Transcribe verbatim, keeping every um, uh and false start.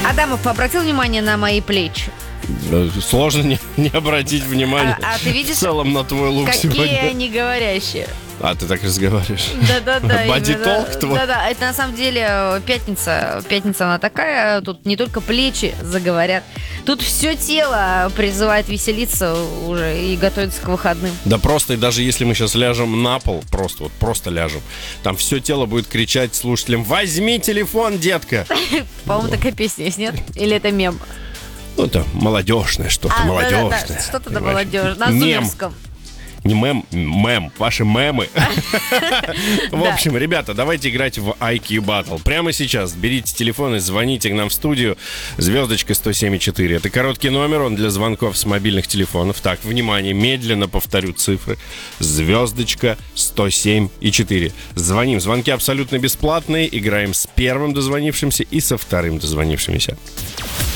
Адамов обратил внимание на мои плечи? Сложно не, не обратить внимание. А, а ты видишь, в целом на твой лук какие сегодня. они говорящие? А, ты так разговариваешь? Да-да-да. Бодитолк твой? Да-да, это на самом деле пятница. Пятница она такая, тут не только плечи заговорят, тут все тело призывает веселиться уже и готовиться к выходным. Да просто, и даже если мы сейчас ляжем на пол, просто вот просто ляжем, там все тело будет кричать слушателям: возьми телефон, детка! По-моему, такая песня есть, нет? Или это мем? Ну, это молодежное, что-то А, молодежное. да-да-да, что-то да понимаешь? молодежь. На Мем. зумерском. Не мем, мем, ваши мемы. В общем, ребята, давайте играть в ай кью Battle. Прямо сейчас берите телефон и звоните к нам в студию. Звездочка сто семь и четыре. Это короткий номер, он для звонков с мобильных телефонов. Так, внимание, медленно повторю цифры. Звездочка сто семь и четыре. Звоним. Звонки абсолютно бесплатные. Играем с первым дозвонившимся и со вторым дозвонившимся.